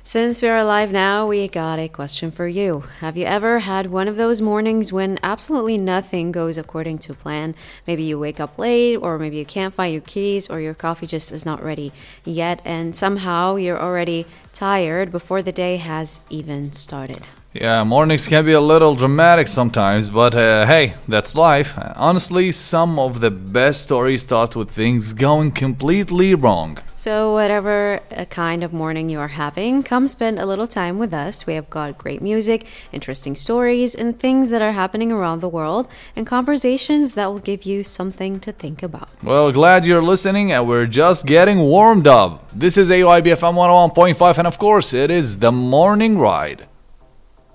Since we're alive now, we got a question for you. Have you ever had one of those mornings when absolutely nothing goes according to plan? Maybe you wake up late, or maybe you can't find your keys, or your coffee just is not ready yet, and somehow you're already tired before the day has even started. Yeah, mornings can be a little dramatic sometimes, but hey, that's life. Honestly, some of the best stories start with things going completely wrong. So, whatever kind of morning you are having, come spend a little time with us. We have got great music, interesting stories, and things that are happening around the world, and conversations that will give you something to think about. Well, glad you're listening, and we're just getting warmed up. This is AYBFM 101.5, and of course, it is the morning ride.